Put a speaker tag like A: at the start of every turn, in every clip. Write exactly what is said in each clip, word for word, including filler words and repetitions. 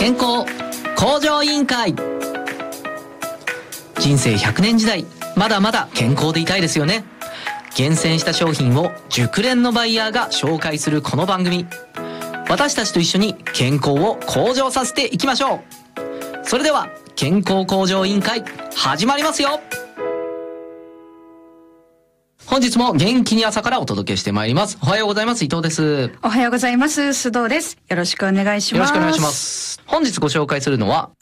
A: 健康向上委員会。人生ひゃくねん時代、まだまだ健康でいたいですよね。厳選した商品を熟練のバイヤーが紹介するこの番組、私たちと一緒に健康を向上させていきましょう。それでは健康向上委員会始まりますよ。本日も元気に朝からお届けしてまいります。おはようございます。伊藤です。
B: おはようございます。須藤です。よろしくお願いします。
A: よろしくお願いします。本日ご紹介するのは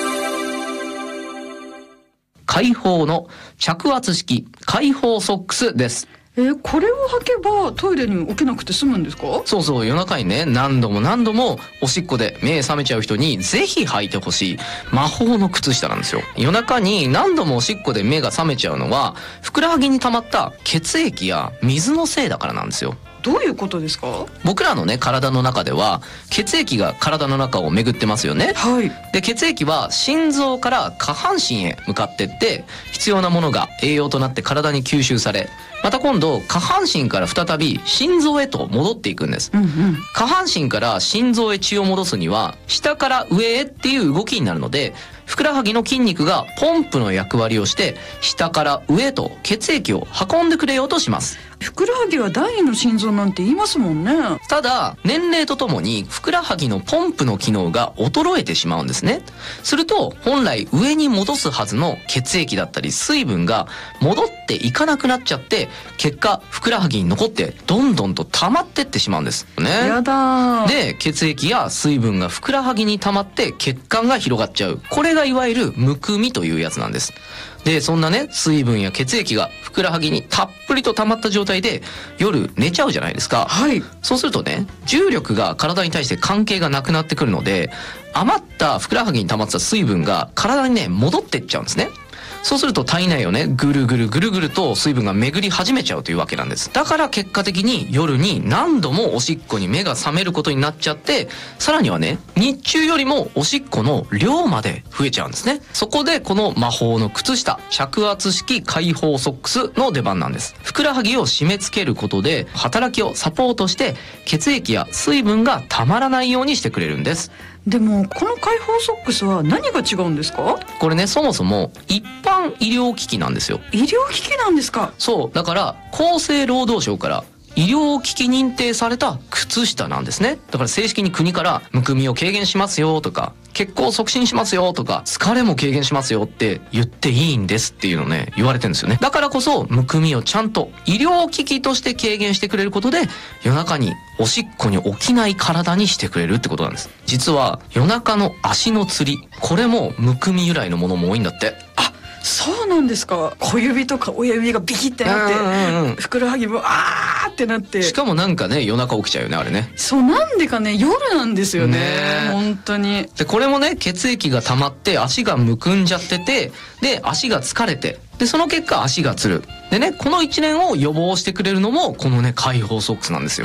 A: 開放の着圧式開放ソックスです。
B: えー、これを履けばトイレに置けなくて済むんですか？
A: そうそう、夜中にね、何度も何度もおしっこで目覚めちゃう人にぜひ履いてほしい魔法の靴下なんですよ。夜中に何度もおしっこで目が覚めちゃうのは、ふくらはぎに溜まった血液や水のせいだからなんですよ。
B: どういうことですか？
A: 僕らのね、体の中では血液が体の中を巡ってますよね。
B: はい。
A: で、血液は心臓から下半身へ向かってって、必要なものが栄養となって体に吸収され、また今度下半身から再び心臓へと戻っていくんです、
B: うんうん、
A: 下半身から心臓へ血を戻すには下から上へっていう動きになるので、ふくらはぎの筋肉がポンプの役割をして下から上へと血液を運んでくれようとします。
B: ふくらはぎは第二の心臓なんて言いますもんね。
A: ただ年齢とともにふくらはぎのポンプの機能が衰えてしまうんですね。すると本来上に戻すはずの血液だったり水分が戻っていかなくなっちゃって、結果ふくらはぎに残ってどんどんと溜まってってしまうんですね。
B: やだ。
A: で、血液や水分がふくらはぎに溜まって血管が広がっちゃう。これがいわゆるむくみというやつなんです。で、そんなね、水分や血液がふくらはぎにたっぷりと溜まった状態で夜寝ちゃうじゃないですか。
B: はい。
A: そうするとね、重力が体に対して関係がなくなってくるので、余ったふくらはぎに溜まった水分が体にね、戻ってっちゃうんですね。そうすると体内をね、ぐるぐるぐるぐると水分が巡り始めちゃうというわけなんです。だから結果的に夜に何度もおしっこに目が覚めることになっちゃって、さらにはね、日中よりもおしっこの量まで増えちゃうんですね。そこでこの魔法の靴下、着圧式開放ソックスの出番なんです。ふくらはぎを締め付けることで働きをサポートして血液や水分がたまらないようにしてくれるんです。
B: でもこの開放ソックスは何が違うんですか？
A: これね、そもそも一般医療機器なんですよ。
B: 医療機器なんですか？
A: そう、だから厚生労働省から医療機器認定された靴下なんですね。だから正式に国からむくみを軽減しますよとか、血行を促進しますよとか、疲れも軽減しますよって言っていいんですっていうのをね、言われてるんですよね。だからこそむくみをちゃんと医療機器として軽減してくれることで、夜中におしっこに起きない体にしてくれるってことなんです。実は夜中の足のつり、これもむくみ由来のものも多いんだって。
B: あ、そうなんですか。小指とか親指がビキってなって、うんうんうん、ふくらはぎもあーってなって、
A: しかもなんかね、夜中起きちゃうよね、あれね。
B: そう、なんでかね、夜なんですよね、ね、本当に。
A: で、これもね、血液が溜まって足がむくんじゃってて、で足が疲れて、でその結果足がつる。でね、この一連を予防してくれるのもこのね、開放ソックスなんですよ。